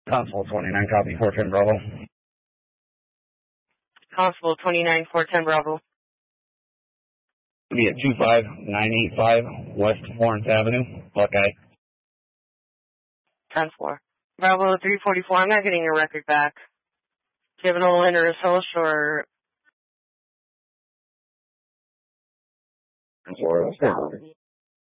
Constable 29, copy 410 Bravo. Constable 29, 410 Bravo. Be at 25985 West Florence Avenue, Buckeye. 10-4. Bravo 344, I'm not getting your record back. Do you have an old interest host or... Florence.